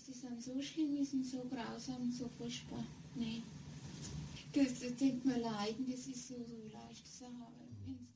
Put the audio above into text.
die sind so schlimm, die sind so grausam, so furchtbar. Nee. Das tut mir leid, das ist so leicht zu haben.